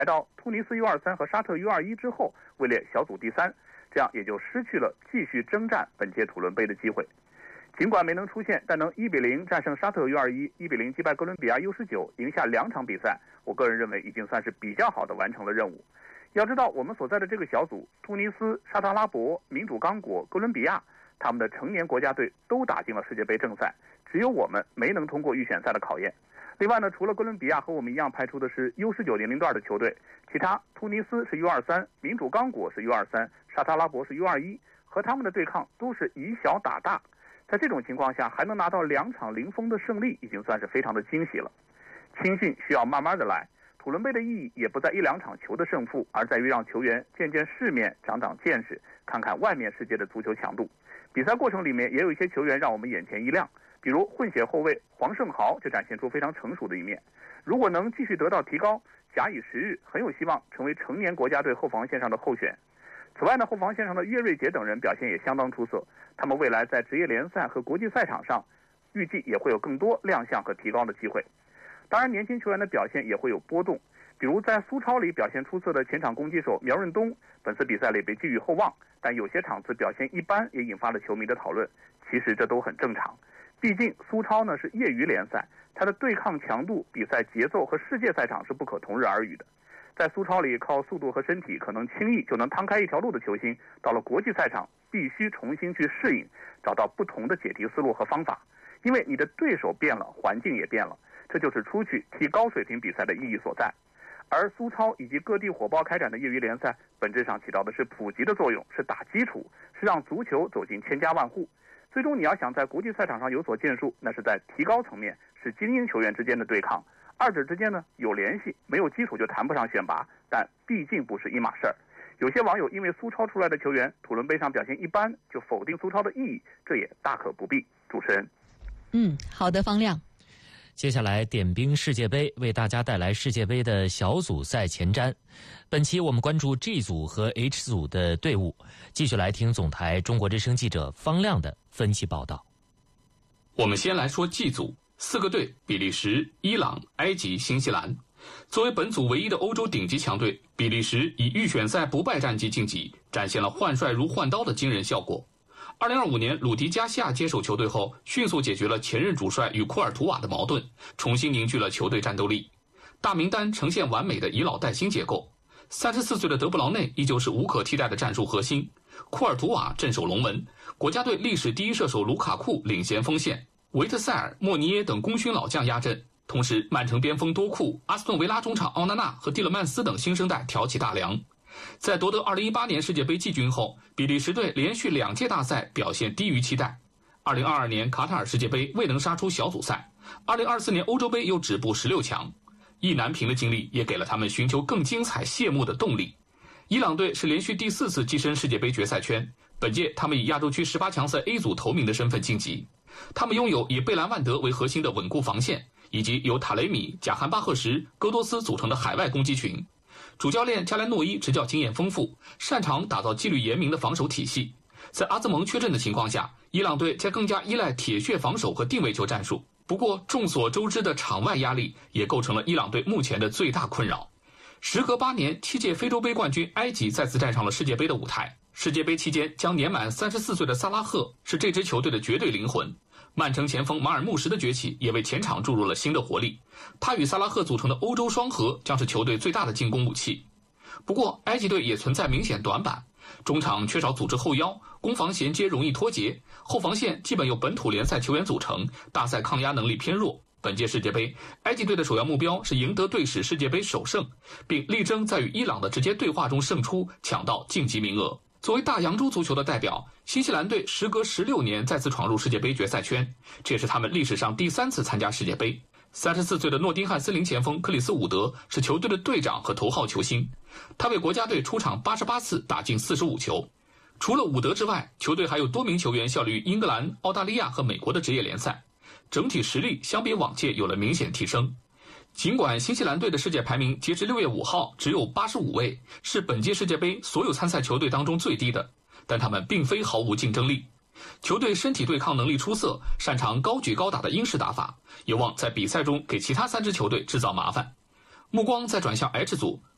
来到突尼斯 U23 和沙特 U21 之后位列小组第3，这样也就失去了继续征战本届土伦杯的机会。尽管没能出现，但能1-0战胜沙特 U21，1-0击败哥伦比亚 U19，赢下2场比赛，我个人认为已经算是比较好的完成了任务。要知道，我们所在的这个小组，突尼斯、沙特阿拉伯、民主刚果、哥伦比亚，他们的成年国家队都打进了世界杯正赛，只有我们没能通过预选赛的考验。另外呢，除了哥伦比亚和我们一样派出的是 U19 年龄段的球队，其他突尼斯是 U23， 民主刚果是 U23， 沙特阿拉伯是 U21， 和他们的对抗都是以小打大。在这种情况下，还能拿到2场零封的胜利，已经算是非常的惊喜了。青训需要慢慢的来，土伦杯的意义也不在1-2场球的胜负，而在于让球员见见世面，长长见识，看看外面世界的足球强度。比赛过程里面也有一些球员让我们眼前一亮，比如混血后卫黄胜豪就展现出非常成熟的一面。如果能继续得到提高，假以时日，很有希望成为成年国家队后防线上的候选。此外呢，后防线上的岳瑞杰等人表现也相当出色，他们未来在职业联赛和国际赛场上预计也会有更多亮相和提高的机会。当然，年轻球员的表现也会有波动，比如在苏超里表现出色的前场攻击手苗润东，本次比赛里被寄予厚望，但有些场次表现一般，也引发了球迷的讨论。其实这都很正常，毕竟苏超呢是业余联赛，它的对抗强度、比赛节奏和世界赛场是不可同日而语的。在苏超里靠速度和身体可能轻易就能趟开一条路的球星，到了国际赛场必须重新去适应，找到不同的解题思路和方法，因为你的对手变了，环境也变了，这就是出去踢高水平比赛的意义所在。而苏超以及各地火爆开展的业余联赛，本质上起到的是普及的作用，是打基础，是让足球走进千家万户。最终你要想在国际赛场上有所建树，那是在提高层面，是精英球员之间的对抗。二者之间呢有联系，没有基础就谈不上选拔，但毕竟不是一码事儿。有些网友因为苏超出来的球员土伦杯上表现一般，就否定苏超的意义，这也大可不必。主持人， 好的，方亮。 接下来点兵世界杯，为大家带来世界杯的小组赛前瞻。本期我们关注 G 组和 H 组的队伍，继续来听总台中国之声记者方亮的分析报道。 我们先来说 G 组，4个队：比利时、伊朗、埃及、新西兰。作为本组唯一的欧洲顶级强队，比利时以预选赛不败战绩晋级，展现了换帅如换刀的惊人效果。2025年鲁迪加西亚接手球队后，迅速解决了前任主帅与库尔图瓦的矛盾，重新凝聚了球队战斗力。大名单呈现完美的以老带新结构。34岁的德布劳内依旧是无可替代的战术核心，库尔图瓦镇守龙门，国家队历史第一射手卢卡库领衔锋线，维特塞尔、莫尼耶等功勋老将压阵。同时，曼城边锋多库、阿斯顿维拉中场奥纳纳和蒂勒曼斯等新生代挑起大梁。在夺得2018年世界杯季军后，比利时队连续2届大赛表现低于期待。2022年卡塔尔世界杯未能杀出小组赛，2024年欧洲杯又止步16强。意难平的经历也给了他们寻求更精彩谢幕的动力。伊朗队是连续第4次跻身世界杯决赛圈，本届他们以亚洲区18强赛 A 组头名的身份晋级。他们拥有以贝兰万德为核心的稳固防线，以及由塔雷米、贾罕巴赫什、戈多斯组成的海外攻击群。主教练加莱诺伊执教经验丰富，擅长打造纪律严明的防守体系。在阿兹蒙缺阵的情况下，伊朗队将更加依赖铁血防守和定位球战术。不过，众所周知的场外压力也构成了伊朗队目前的最大困扰。时隔8年，7届非洲杯冠军埃及再次站上了世界杯的舞台。世界杯期间将年满34岁的萨拉赫是这支球队的绝对灵魂。曼城前锋马尔穆什的崛起也为前场注入了新的活力，他与萨拉赫组成的欧洲双核将是球队最大的进攻武器。不过，埃及队也存在明显短板，中场缺少组织后腰，攻防衔接容易脱节，后防线基本由本土联赛球员组成，大赛抗压能力偏弱。本届世界杯，埃及队的首要目标是赢得队史世界杯首胜，并力争在与伊朗的直接对话中胜出，抢到晋级名额。作为大洋洲足球的代表，新西兰队时隔16年再次闯入世界杯决赛圈，这也是他们历史上第3次参加世界杯。34岁的诺丁汉森林前锋克里斯伍德是球队的队长和头号球星，他为国家队出场88次，打进45球。除了伍德之外，球队还有多名球员效力于英格兰、澳大利亚和美国的职业联赛，整体实力相比往届有了明显提升。尽管新西兰队的世界排名截至6月5号只有85位，是本届世界杯所有参赛球队当中最低的，但他们并非毫无竞争力。球队身体对抗能力出色，擅长高举高打的英式打法，有望在比赛中给其他3支球队制造麻烦。目光再转向 H 组，